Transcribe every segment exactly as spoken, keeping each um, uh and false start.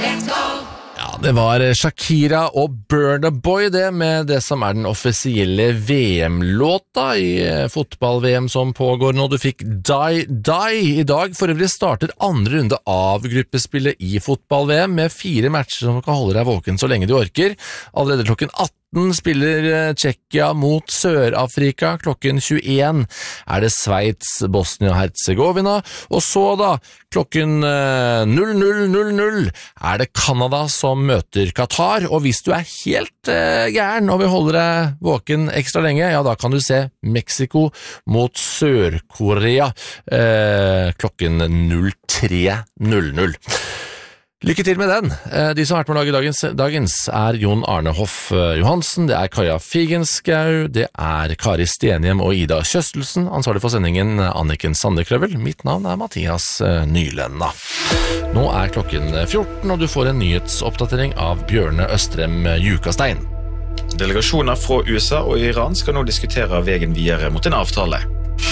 Ja, det var Shakira og Burna Boy det med det som er den offisielle V M-låta i fotball-V M som pågår nå. Du fikk Die Die i dag. For øvrig starter andre runde av gruppespillet i fotball-V M med fire matcher som kan holde deg våken så lenge du orker. Allerede klokken atten spiller Tsjekkia mot Sør-Afrika. Klokken tjueen er det Sveits, Bosnia-Herzegovina. Og så da, klokken null null null null er det Kanada som møter Qatar. Og hvis du er helt eh, gæren og vil holde deg våken ekstra lenge, ja da kan du se Mexico mot Sør-Korea eh, klokken null tre null null. Lykke til med den. De som har vært med å lage dagens, dagens er Jon Arne Hoff Johansen, det er Kaja Figenskau, det er Kari Stenhjem og Ida Kjøstelsen. Ansvarlig for sendingen Anniken Sandekrøvel. Mitt navn er Mathias Nylenda. Nå er klokken fjorten, og du får en nyhetsoppdatering av Bjørne Østrem Jukastein. Delegasjoner fra U S A og Iran skal nå diskutere veien videre mot en avtale.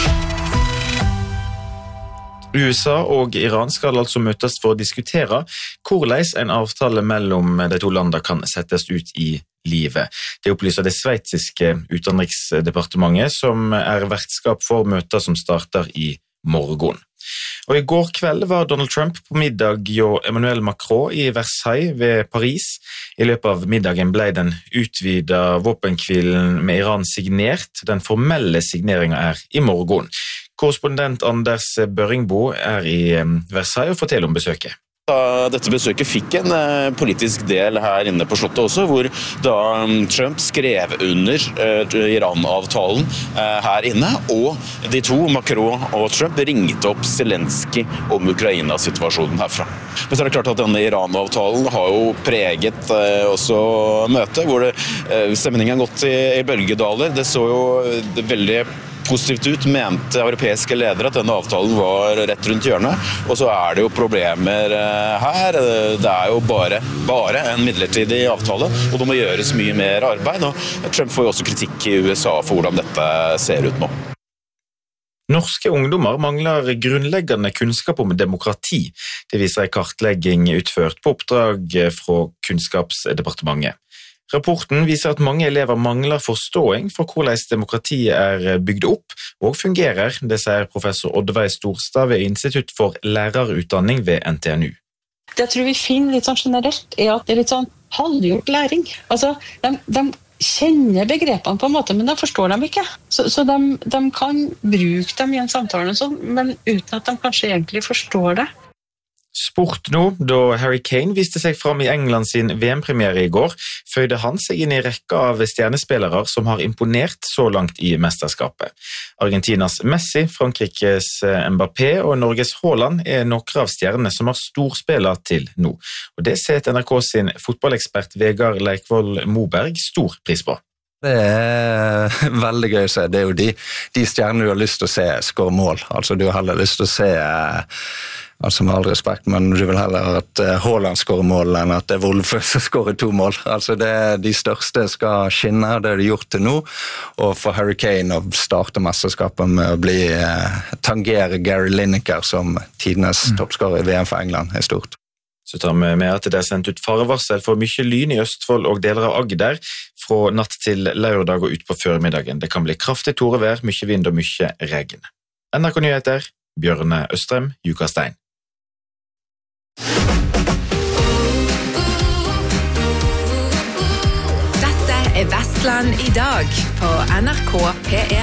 U S A og Iran skal altså møtes for å diskutere hvordan en avtale mellom de to landene kan settes ut i livet. Det opplyser det sveitsiske utenriksdepartementet som er vertskap for møter som starter i morgen. Og I går kveld var Donald Trump på middag og Emmanuel Macron i Versailles ved Paris. I løpet av middagen ble den utvidede våpenkvilen med Iran signert. Den formelle signeringen er i morgen. Korrespondent Anders Børringbo er i Versailles og forteller om besøket. Da dette besøket fikk en eh, politisk del her inne på slottet også, hvor da Trump skrev under eh, Iran-avtalen eh, her inne, og de to, Macron og Trump, ringte opp Zelensky om Ukraina-situasjonen herfra. Men så er det klart at denne Iran-avtalen har jo preget eh, også møtet, hvor det, eh, stemningen har gått i, i bølgedaler. Det så jo det veldig positivt ut, mente europeiske ledere at denne avtalen var rett rundt hjørnet, og så er det jo problemer her. Det er jo bare, bare en midlertidig avtale, og det må gjøres mye mer arbeid, og Trump får jo også kritikk i U S A for hvordan dette ser ut nå. Norske ungdommer mangler grunnleggende kunnskap om demokrati. Det viser en kartlegging utført på oppdrag fra Kunnskapsdepartementet. Rapporten viser at mange elever mangler forståing for hvordan demokratiet er bygd opp og fungerer, det sier professor Oddveig Storstad ved Institutt for lærerutdanning ved N T N U. Det jeg tror vi finner litt sånn generelt er at det er litt sånn halvgjort læring. Altså, de, de kjenner begrepene på en måte, men de forstår dem ikke. Så, så de, de kan bruke dem i en samtale, sånn, men uten at de kanskje egentlig forstår det. Sport nå, da Harry Kane viste seg fram i England sin V M-premiere i går, føyde han seg inn i rekka av stjernespillere som har imponert så langt i mesterskapet. Argentinas Messi, Frankrikes Mbappé og Norges Haaland er noen av stjernene som har storspillet til nå. Og det setter N R K sin fotballekspert Vegard Leikvoll Moberg stor pris på. Det er veldig gøy å se. Det er jo de, de stjernene du har lyst til å se skåre mål. Altså du har heller lyst til å se, altså med all respekt, men du vil heller at Haaland skårer mål enn at det er Wolf som skårer to mål. Altså det, de største skal skinne, det har de gjort til nå. Og for Harry Kane å starte mesterskapet med å bli tangere Gary Lineker som tidenes mm. toppskårer i V M for England er stort. Så tar vi med at det er sendt ut farevarsel for mye lyn i Østfold og deler av Agder fra natt til lørdag og ut på førmiddagen. Det kan bli kraftig torevær, mye vind og mye regn. N R K Nyheter, Bjørne Østrem Jukastein. Dette er Vestland i dag på N R K P1.